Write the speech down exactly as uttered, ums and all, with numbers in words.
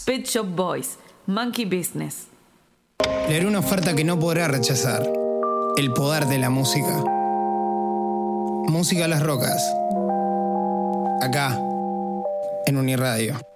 Pet Shop Boys, Monkey Business. Le haré una oferta que no podrá rechazar. El poder de la música. Música a las rocas. Acá, en Uniradio.